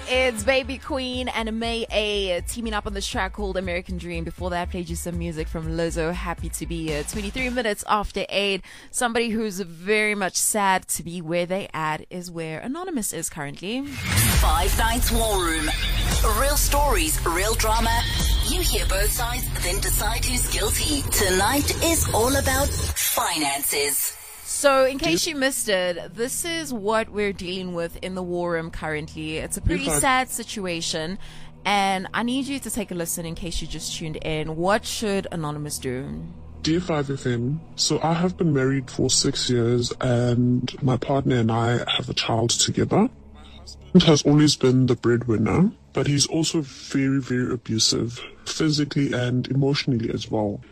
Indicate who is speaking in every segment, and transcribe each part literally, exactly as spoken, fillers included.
Speaker 1: It's Baby Queen and May A teaming up on this track called American Dream. Before that, I played you some music from Lizzo, Happy to Be Here. twenty-three minutes after eight. Somebody who's very much sad to be where they at is where Anonymous is currently.
Speaker 2: Five Nights War Room. Real stories, real drama. You hear both sides, then decide who's guilty. Tonight is all about finances.
Speaker 1: So, in case you missed it, this is what we're dealing with in the war room currently. It's a pretty sad situation, and I need you to take a listen in case you just tuned in. What should Anonymous do?
Speaker 3: Dear five F M, so I have been married for six years, and my partner and I have a child together. My husband has always been the breadwinner, but he's also very, very abusive, physically and emotionally as well.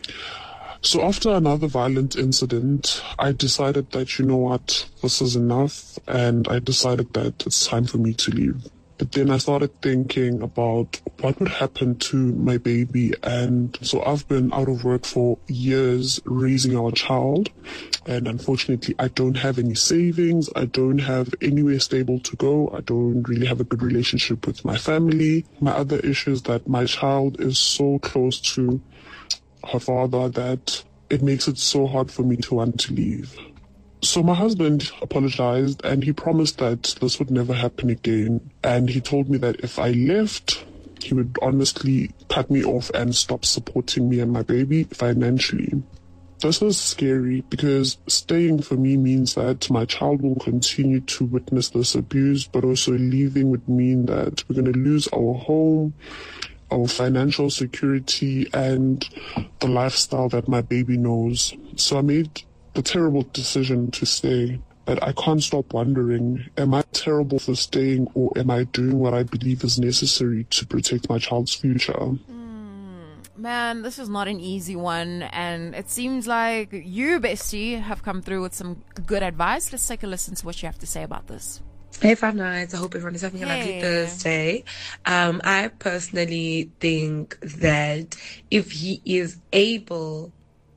Speaker 3: So after another violent incident, I decided that, you know what, this is enough, and I decided that it's time for me to leave. But then I started thinking about what would happen to my baby, and so I've been out of work for years raising our child, and unfortunately I don't have any savings, I don't have anywhere stable to go, I don't really have a good relationship with my family. My other issue is that my child is so close to her father that it makes it so hard for me to want to leave. So my husband apologized and he promised that this would never happen again. And he told me that if I left, he would honestly cut me off and stop supporting me and my baby financially. This is scary because staying for me means that my child will continue to witness this abuse, but also leaving would mean that we're going to lose our home, our financial security, and the lifestyle that my baby knows. So I made the terrible decision to stay, but I can't stop wondering, am I terrible for staying, or am I doing what I believe is necessary to protect my child's future?
Speaker 1: Mm, man, this is not an easy one, and it seems like you, bestie, have come through with some good advice. Let's take a listen to what you have to say about this.
Speaker 4: Hey, Five Nights. I hope everyone is having a
Speaker 1: Hey.
Speaker 4: lovely Thursday. Um, I personally think that if he is able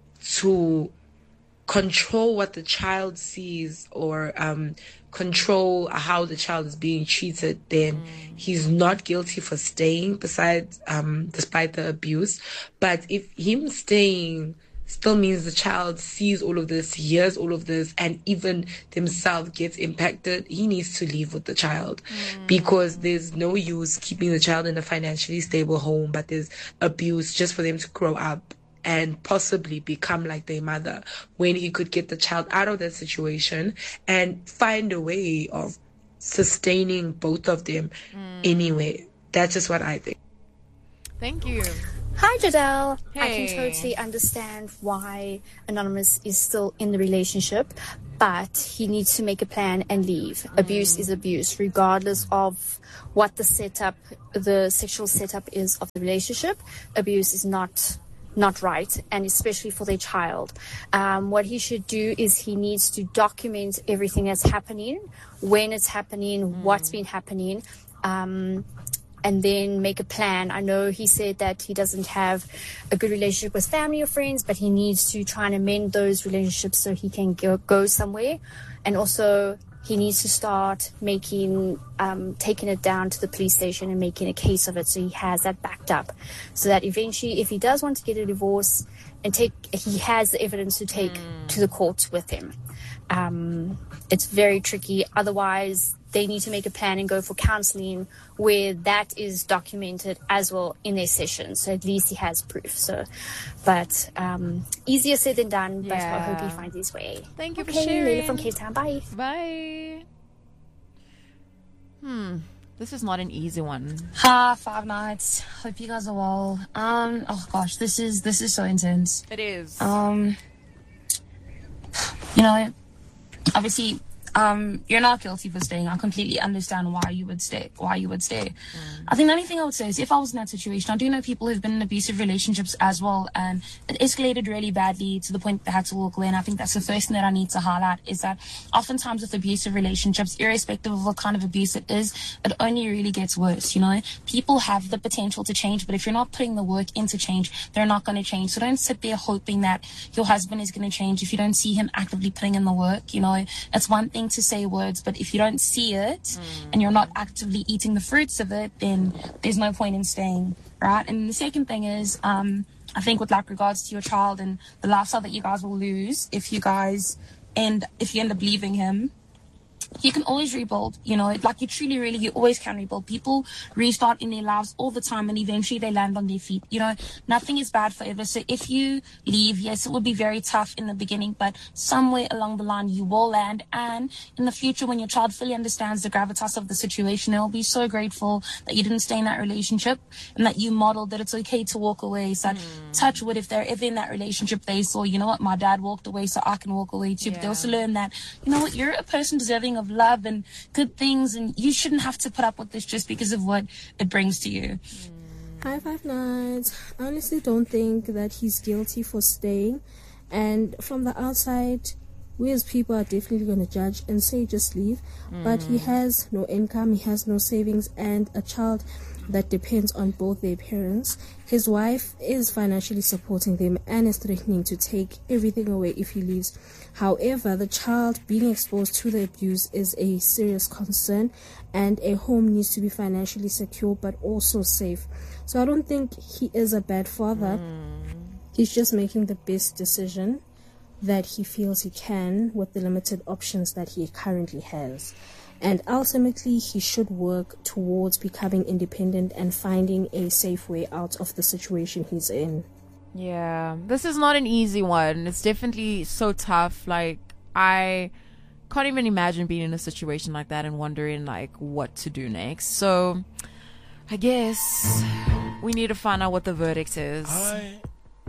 Speaker 4: to control what the child sees or um, control how the child is being treated, then mm. he's not guilty for staying, besides, um, despite the abuse. But if him staying still means the child sees all of this, hears all of this, and even themselves gets impacted, he needs to leave with the child. Mm. Because there's no use keeping the child in a financially stable home, but there's abuse just for them to grow up and possibly become like their mother, when he could get the child out of that situation and find a way of sustaining both of them mm. anyway. That's just what I think.
Speaker 1: Thank you.
Speaker 5: Hi, Jadelle.
Speaker 1: Hey.
Speaker 5: I can totally understand why Anonymous is still in the relationship, but he needs to make a plan and leave. Mm. Abuse is abuse, regardless of what the setup, the sexual setup is of the relationship. Abuse is not not right, and especially for their child. Um, what he should do is he needs to document everything that's happening, when it's happening, mm. what's been happening, um, and then make a plan. I know he said that he doesn't have a good relationship with family or friends, but he needs to try and amend those relationships so he can go, go somewhere. And also he needs to start making, um, taking it down to the police station and making a case of it, so he has that backed up, so that eventually, if he does want to get a divorce, and take, he has the evidence to take mm. to the courts with him. Um, it's very tricky. Otherwise, they need to make a plan and go for counseling where that is documented as well in their session. So at least he has proof. So, but um, easier said than done. But
Speaker 1: Yeah.
Speaker 5: I hope he finds his way.
Speaker 1: Thank you
Speaker 5: okay,
Speaker 1: for sharing.
Speaker 5: Lily from Cape Town. Bye.
Speaker 1: Bye. Hmm. This is not an easy one.
Speaker 6: Hi, Five Nights. Hope you guys are well. Um. Oh gosh, this is this is so intense.
Speaker 1: It is.
Speaker 6: Um. You know, obviously, um, you're not guilty for staying. I completely understand why you would stay. Why you would stay. Mm. I think the only thing I would say is, if I was in that situation, I do know people who've been in abusive relationships as well, and it escalated really badly to the point they had to walk away. And I think that's the first thing that I need to highlight, is that oftentimes with abusive relationships, irrespective of what kind of abuse it is, it only really gets worse. You know, people have the potential to change, but if you're not putting the work into change, they're not going to change. So don't sit there hoping that your husband is going to change if you don't see him actively putting in the work. You know, it's one thing thing to say words, but if you don't see it mm. and you're not actively eating the fruits of it, then there's no point in staying, right? And the second thing is, um, I think with like regards to your child and the lifestyle that you guys will lose if you guys end, if you end up leaving him, you can always rebuild, you know, like you truly, really, you always can rebuild. People restart in their lives all the time and eventually they land on their feet. You know, nothing is bad forever. So if you leave, yes, it will be very tough in the beginning, but somewhere along the line you will land. And in the future, when your child fully understands the gravitas of the situation, they'll be so grateful that you didn't stay in that relationship and that you modeled that it's okay to walk away. So mm. touch wood, if they're ever in that relationship, they saw, you know what, my dad walked away, so I can walk away too. Yeah. But they also learn that, you know what, you're a person deserving of love and good things, and you shouldn't have to put up with this just because of what it brings to you.
Speaker 7: Hi, Five Nights. I honestly don't think that he's guilty for staying, and from the outside, we as people are definitely going to judge and say just leave, mm. but he has no income, he has no savings, and a child that depends on both their parents. His wife is financially supporting them and is threatening to take everything away if he leaves. However, the child being exposed to the abuse is a serious concern, and a home needs to be financially secure but also safe. So I don't think he is a bad father. Mm. He's just making the best decision that he feels he can with the limited options that he currently has. And ultimately, he should work towards becoming independent and finding a safe way out of the situation he's in.
Speaker 1: Yeah, this is not an easy one. It's definitely so tough. Like, I can't even imagine being in a situation like that and wondering, like, what to do next. So, I guess we need to find out what the verdict is.
Speaker 8: I...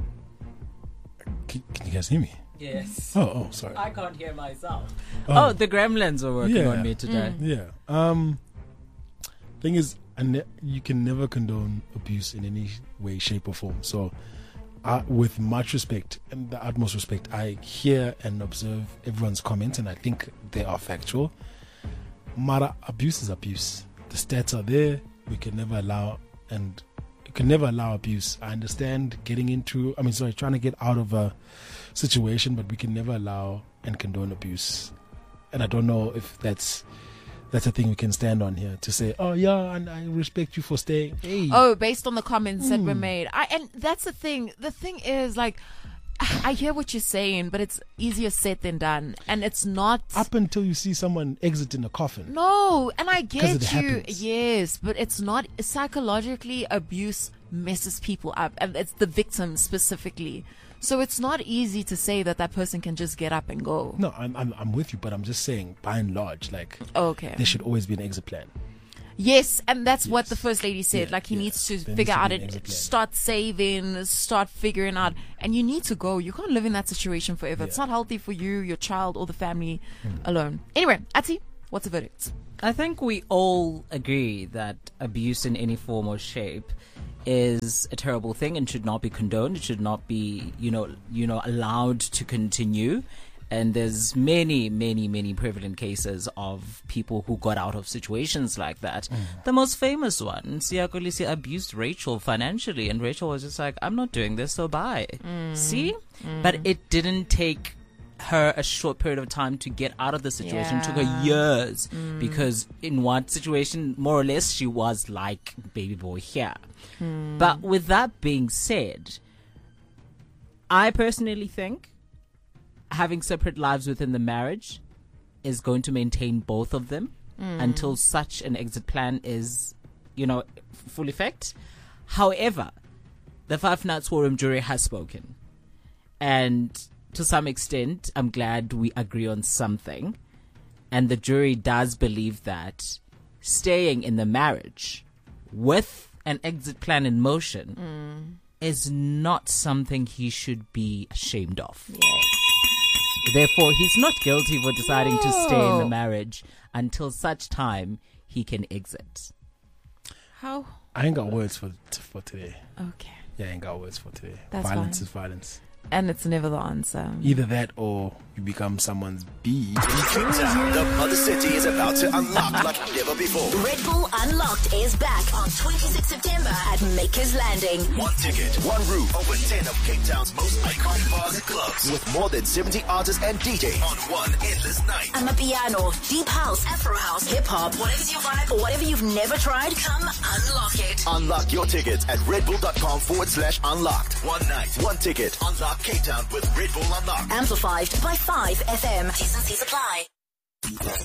Speaker 8: Can, can you guys hear me?
Speaker 9: Yes.
Speaker 8: Oh, oh, sorry.
Speaker 9: I can't hear myself. Oh, oh the gremlins are working
Speaker 8: yeah.
Speaker 9: on me today.
Speaker 8: Mm. Yeah. Um. Thing is, I ne- you can never condone abuse in any way, shape, or form. So, uh, with much respect and the utmost respect, I hear and observe everyone's comments, and I think they are factual. Mara, abuse is abuse. The stats are there. We can never allow and you can never allow abuse. I understand getting into. I mean, sorry, trying to get out of a situation, but we can never allow and condone abuse. And I don't know if that's that's a thing we can stand on here to say, oh yeah, and I respect you for staying. Hey.
Speaker 1: Oh, based on the comments mm. that were made. I and that's the thing. The thing is, like, I hear what you're saying, but it's easier said than done, and it's not
Speaker 8: up until you see someone exit in a coffin.
Speaker 1: No, and I get you.
Speaker 8: Happens.
Speaker 1: Yes, but it's not psychologically. Abuse messes people up, and it's the victim specifically. So it's not easy to say that that person can just get up and go.
Speaker 8: No, I'm I'm, I'm with you, but I'm just saying, by and large, like,
Speaker 1: okay,
Speaker 8: there should always be an exit plan.
Speaker 1: Yes, and that's yes. what the first lady said.
Speaker 8: Yeah,
Speaker 1: like, he
Speaker 8: yeah.
Speaker 1: needs to
Speaker 8: there
Speaker 1: figure
Speaker 8: needs
Speaker 1: out
Speaker 8: to
Speaker 1: it, start saving, start figuring out, and you need to go. You can't live in that situation forever. Yeah. It's not healthy for you, your child, or the family mm. alone. Anyway, Ati, what's the verdict?
Speaker 9: I think we all agree that abuse in any form or shape is a terrible thing and should not be condoned. It should not be, you know, you know, allowed to continue. And there's many, many, many prevalent cases of people who got out of situations like that. Mm. The most famous one, Siya Kolisi abused Rachel financially, and Rachel was just like, I'm not doing this, so bye. Mm. See? Mm. But it didn't take her a short period of time to get out of the situation.
Speaker 1: Yeah.
Speaker 9: It took her years
Speaker 1: mm.
Speaker 9: because in one situation, more or less, she was like baby boy here.
Speaker 1: Mm.
Speaker 9: But with that being said, I personally think having separate lives within the marriage is going to maintain both of them mm. until such an exit plan is, you know, full effect. However, the Five Nights War Room jury has spoken. And to some extent, I'm glad we agree on something. And the jury does believe that staying in the marriage with an exit plan in motion
Speaker 1: mm.
Speaker 9: is not something he should be ashamed of.
Speaker 1: Yes.
Speaker 9: Therefore, he's not guilty for deciding no. to stay in the marriage until such time he can exit.
Speaker 1: How?
Speaker 8: I ain't got words for for today.
Speaker 1: Okay.
Speaker 8: Yeah, I ain't got words for today.
Speaker 1: That's
Speaker 8: violence
Speaker 1: fine.
Speaker 8: is violence.
Speaker 1: And it's never the answer.
Speaker 8: Either that or you become someone's bee.
Speaker 10: Cape Town, the mother city, is about to unlock like never before.
Speaker 2: Red Bull Unlocked is back on twenty-sixth September at Makers Landing.
Speaker 10: One ticket, one room, over ten of Cape Town's most iconic bars and clubs, with more than seventy artists and D Js on one endless night.
Speaker 2: Amapiano, deep house, afro house, hip hop, whatever's your vibe or whatever you've never tried, come unlock it.
Speaker 10: Unlock your tickets at redbull.com forward slash unlocked. One night, one ticket. Unlock Cape Town with Red Bull Unlocked.
Speaker 2: Amplified by five F M. T and C supply.